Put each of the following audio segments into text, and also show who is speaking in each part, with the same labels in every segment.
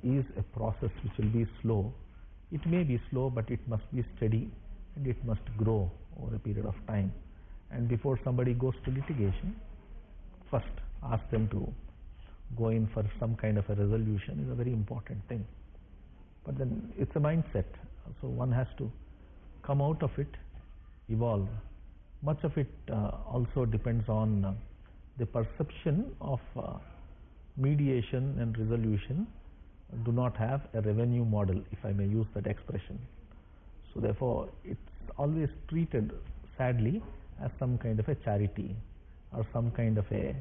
Speaker 1: is a process which will be slow. It may be slow, but it must be steady and it must grow over a period of time. And before somebody goes to litigation, first ask them to go in for some kind of a resolution is a very important thing. But then it's a mindset. So one has to come out of it, evolve. Much of it also depends on the perception of mediation and resolution do not have a revenue model, if I may use that expression. So therefore it's always treated sadly as some kind of a charity or some kind of a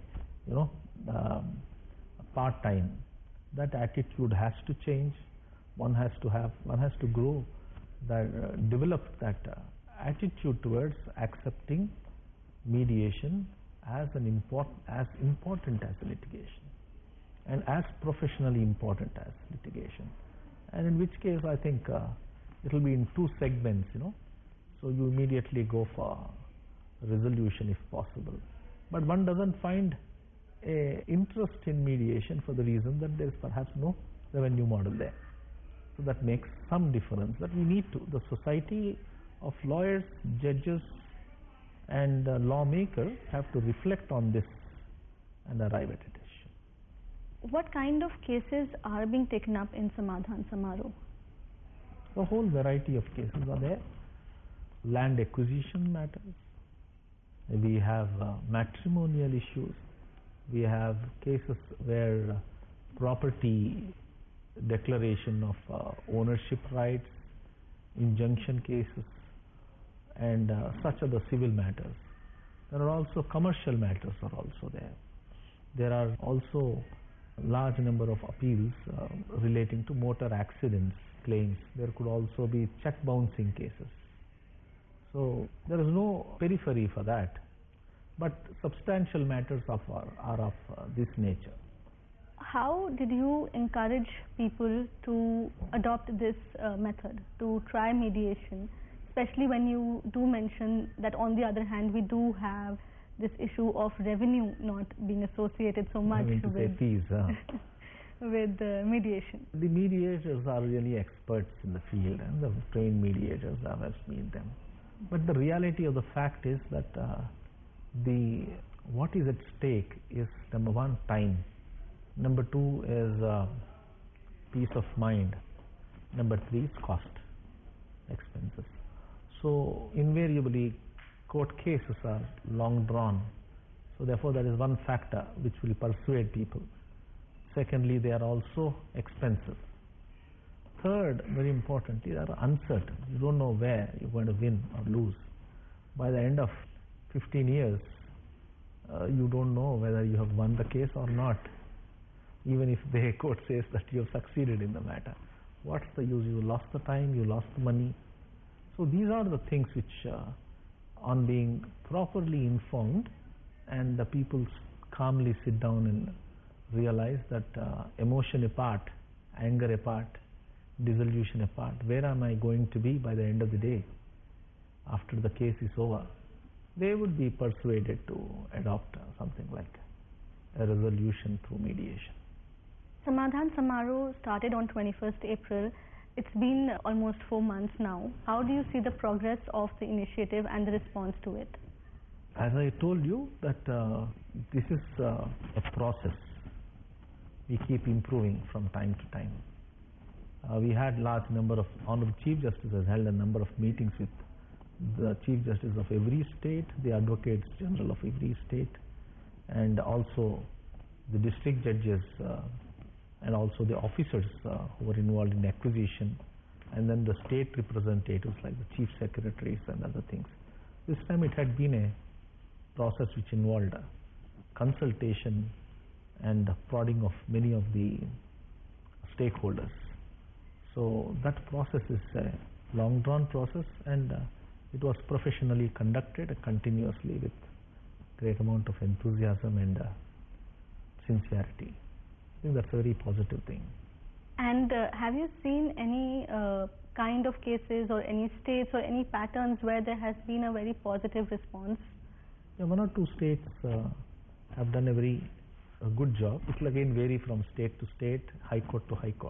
Speaker 1: part-time. That attitude has to change. One has to grow, develop that attitude towards accepting mediation as important as litigation, and as professionally important as litigation. And in which case I think it will be in two segments, so you immediately go for resolution if possible, but one doesn't find a interest in mediation for the reason that there is perhaps no revenue model there. So that makes some difference, that we need to, the society of lawyers, judges and lawmakers have to reflect on this and arrive at a decision.
Speaker 2: What kind of cases are being taken up in Samadhan Samaroh?
Speaker 1: A whole variety of cases are there. Land acquisition matters. We have matrimonial issues. We have cases where property declaration of ownership rights, injunction cases, and such are the civil matters. There are also commercial matters are also there. There are also large number of appeals relating to motor accidents claims. There could also be check bouncing cases. So there is no periphery for that, but substantial matters are of this nature.
Speaker 2: How did you encourage people to adopt this method, to try mediation, especially when you do mention that on the other hand we do have this issue of revenue not being associated so much with
Speaker 1: fees,
Speaker 2: with mediation?
Speaker 1: The mediators are really experts in the field, and the trained mediators have meet them. But the reality of the fact is that what is at stake is, number one, time. Number two is peace of mind. Number three is cost, expenses. So invariably court cases are long drawn. So therefore that is one factor which will persuade people. Secondly, they are also expensive. Third, very importantly, they are uncertain. You don't know where you're going to win or lose. By the end of 15 years, you don't know whether you have won the case or not. Even if the court says that you have succeeded in the matter, what's the use? You lost the time, you lost the money. So these are the things which, on being properly informed, and the people calmly sit down and realize that emotion apart, anger apart, dissolution apart, where am I going to be by the end of the day after the case is over? They would be persuaded to adopt something like a resolution through mediation.
Speaker 2: Samadhan Samaroh started on 21st April. It's been almost 4 months now. How do you see the progress of the initiative and the response to it?
Speaker 1: As I told you that this is a process. We keep improving from time to time. We had large number of, Honorable Chief Justice has held a number of meetings with the Chief Justice of every state, the Advocates General of every state, and also the district judges and also the officers who were involved in acquisition, and then the state representatives like the chief secretaries and other things. This time it had been a process which involved consultation and prodding of many of the stakeholders. So that process is a long drawn process, and it was professionally conducted continuously with great amount of enthusiasm and sincerity. I think that's a very positive thing.
Speaker 2: And have you seen any kind of cases or any states or any patterns where there has been a very positive response?
Speaker 1: Yeah, 1 or 2 states have done a very good job. It will again vary from state to state, high court to high court.